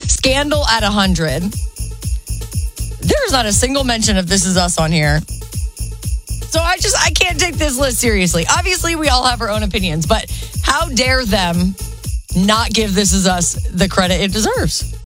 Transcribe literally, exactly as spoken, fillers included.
Scandal at one hundred. There's not a single mention of This Is Us on here. So I just, I can't take this list seriously. Obviously, we all have our own opinions, but how dare them not give This Is Us the credit it deserves?